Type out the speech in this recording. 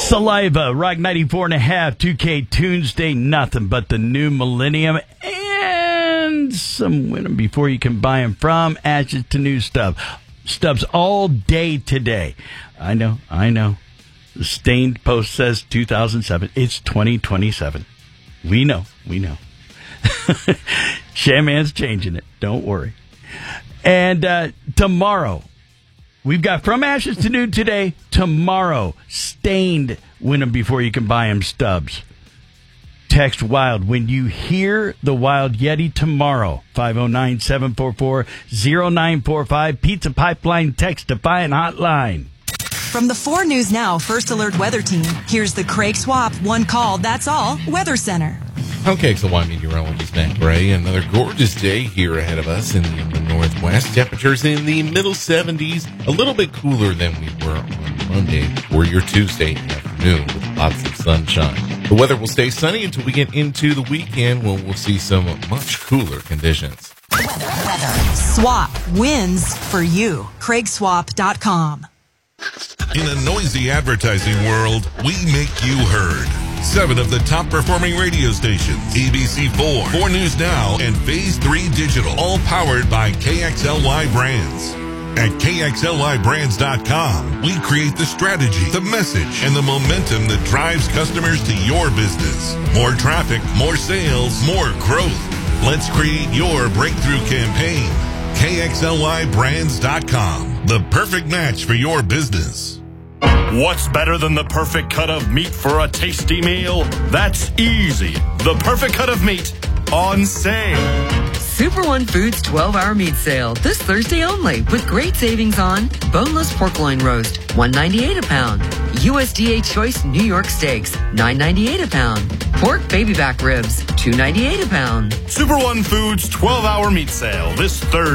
Saliva, Rock 94.5, 2K Tuesday, nothing but the new millennium and some Win 'em before you can buy them from ashes to new stuff. Stubs all day today. I know. The Stained Post says 2007. It's 2027. We know. Shaman's changing it. Don't worry. And tomorrow, we've got From Ashes to New today. Tomorrow, Stained Win 'em before you can buy them stubs. Text WILD when you hear the Wild Yeti tomorrow. 509-744-0945. Pizza Pipeline Text Defiant Hotline. From the 4 News Now First Alert Weather Team, here's the Craig Swap One Call, That's All Weather Center. Okay, so I'm meteorologist Matt Gray. Another gorgeous day here ahead of us in the northwest. Temperatures in the middle 70s, a little bit cooler than we were on Monday or your Tuesday afternoon with lots of sunshine. The weather will stay sunny until we get into the weekend when we'll see some much cooler conditions. Weather. Swap wins for you. CraigSwap.com. In a noisy advertising world, we make you heard. 7 of the top performing radio stations, ABC4, 4 News Now, and Phase 3 Digital, all powered by KXLY Brands. At KXLYBrands.com, we create the strategy, the message, and the momentum that drives customers to your business. More traffic, more sales, more growth. Let's create your breakthrough campaign. KXLYBrands.com, the perfect match for your business. What's better than the perfect cut of meat for a tasty meal? That's easy. The perfect cut of meat on sale. Super One Foods 12-hour meat sale this Thursday only with great savings on boneless pork loin roast, $1.98 a pound. USDA Choice New York Steaks, $9.98 a pound. Pork baby back ribs, $2.98 a pound. Super One Foods 12-hour meat sale this Thursday.